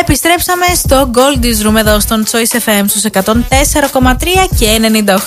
Επιστρέψαμε στο Goldie's Room εδώ στον Choice FM στους 104,3 και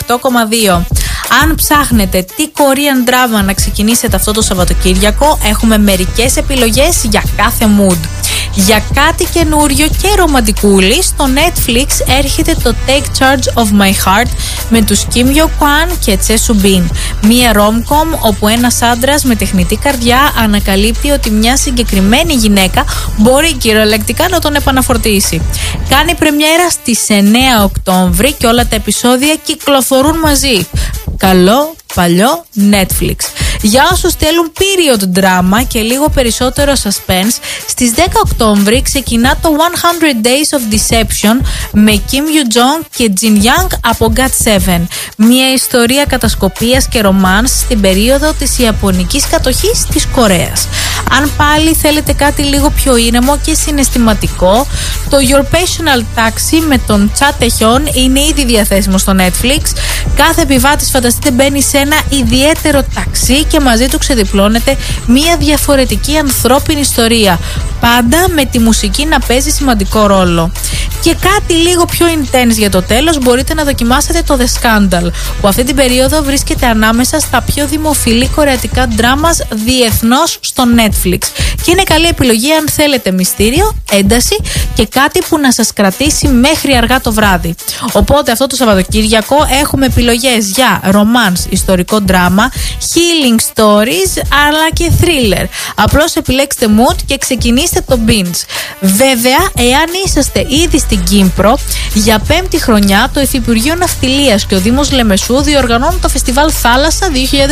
98,2. Αν ψάχνετε τι Korean drama να ξεκινήσετε αυτό το Σαββατοκύριακο, έχουμε μερικές επιλογές για κάθε mood. Για κάτι καινούριο και ρομαντικούλη, στο Netflix έρχεται το Take Charge of My Heart με τους Kim Yo-kwon και Choi Soo-bin. Μία rom-com όπου ένας άντρας με τεχνητή καρδιά ανακαλύπτει ότι μια συγκεκριμένη γυναίκα μπορεί κυριολεκτικά να τον επαναφορτήσει. Κάνει πρεμιέρα στις 9 Οκτώβρη και όλα τα επεισόδια κυκλοφορούν μαζί. Καλό παλιό Netflix. Για όσους θέλουν period drama και λίγο περισσότερο suspense, στις 10 Οκτώβρη ξεκινά το 100 Days of Deception με Kim Yoo-jong και Jin Young από GOT7. Μια ιστορία κατασκοπίας και ρομάνς στην περίοδο της ιαπωνικής κατοχής της Κορέας. Αν πάλι θέλετε κάτι λίγο πιο ήρεμο και συναισθηματικό, το Your Personal Taxi με τον Cha Tae-hyun είναι ήδη διαθέσιμο στο Netflix. Κάθε επιβάτης, φανταστείτε, μπαίνει σε ένα ιδιαίτερο ταξί και μαζί του ξεδιπλώνεται μια διαφορετική ανθρώπινη ιστορία. Πάντα με τη μουσική να παίζει σημαντικό ρόλο. Και κάτι λίγο πιο intense για το τέλος, μπορείτε να δοκιμάσετε το The Scandal, που αυτή την περίοδο βρίσκεται ανάμεσα στα πιο δημοφιλή κορεατικά ντράμας διεθνώς στο Netflix. Και είναι καλή επιλογή αν θέλετε μυστήριο, ένταση και κάτι που να σας κρατήσει μέχρι αργά το βράδυ. Οπότε αυτό το Σαββατοκύριακο έχουμε επιλογές για romance, ιστορικό δράμα, healing stories αλλά και thriller. Απλώς επιλέξτε mood και ξεκινήστε το binge. Βέβαια, εάν είσαστε ήδη στην Κύπρο, για 5η χρονιά το Υφυπουργείο Ναυτιλίας και ο Δήμος Λεμεσού διοργανώνουν το Φεστιβάλ Θάλασσα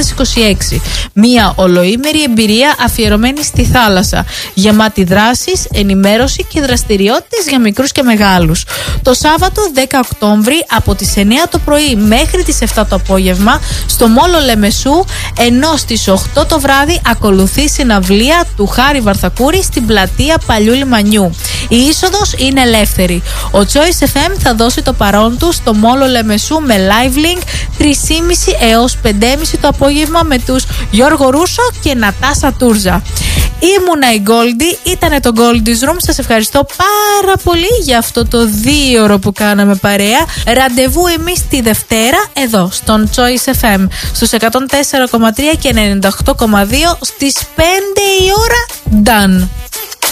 2026. Μια ολοήμερη εμπειρία αφιερωμένη στη θάλασσα, γεμάτη δράσεις, ενημέρωση και δραστηριότητες για μικρούς και μεγάλους. Το Σάββατο 10 Οκτώβρη από τις 9 το πρωί μέχρι τις 7 το απόγευμα στο Μόλο Λεμεσού, ενώ στις 8 το βράδυ ακολουθεί συναυλία του Χάρη Βαρθακούρη στην πλατεία Παλιού Λιμανιού. Η είσοδος είναι ελεύθερη. Ο Choice FM θα δώσει το παρόν του στο Μόλο Λεμεσού με live link 3.30 έως 5.30 το απόγευμα με τους Γιώργο Ρούσο και Νατάσα Τούρζα. Ήμουνα η Goldie, ήτανε το Goldie's Room. Σας ευχαριστώ πάρα πολύ για αυτό το 2ωρο που κάναμε παρέα. Ραντεβού εμείς τη Δευτέρα εδώ στον Choice FM στους 104,3 και 98,2 στις 5 η ώρα. Done.